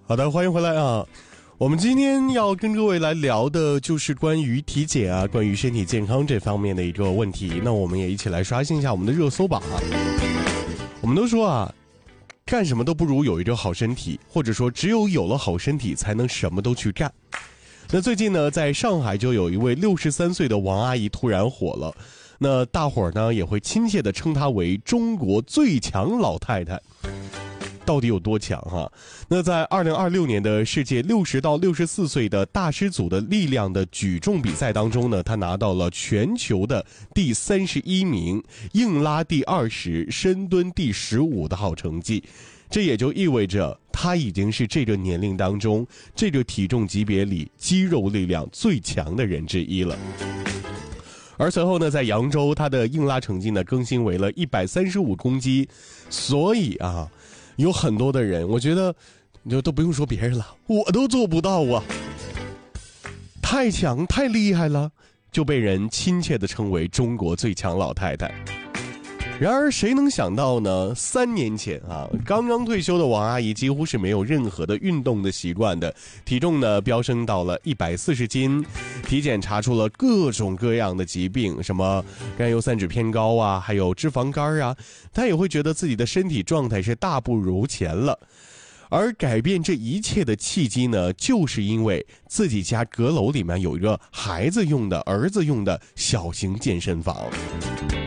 好的，欢迎回来啊！我们今天要跟各位来聊的就是关于体检啊，关于身体健康这方面的一个问题。那我们也一起来刷新一下我们的热搜榜啊。我们都说啊，干什么都不如有一个好身体，或者说只有了好身体才能什么都去干。那最近呢，在上海就有一位63岁的王阿姨突然火了，那大伙儿呢也会亲切地称她为中国最强老太太。到底有多强哈？那在2026年的世界60到64岁的大师组的力量的举重比赛当中呢，他拿到了全球的第31名，硬拉第20，深蹲第15的好成绩。这也就意味着他已经是这个年龄当中这个体重级别里肌肉力量最强的人之一了。而随后呢，在扬州他的硬拉成绩呢更新为了135公斤，所以啊，有很多的人，我觉得你就都不用说别人了，我都做不到啊，太强太厉害了，就被人亲切地称为中国最强老太太。然而谁能想到呢，3年前啊，刚刚退休的王阿姨几乎是没有任何的运动的习惯的，体重呢飙升到了140斤，体检查出了各种各样的疾病，什么甘油三酯偏高啊，还有脂肪肝啊，她也会觉得自己的身体状态是大不如前了。而改变这一切的契机呢，就是因为自己家阁楼里面有一个孩子用的、儿子用的小型健身房。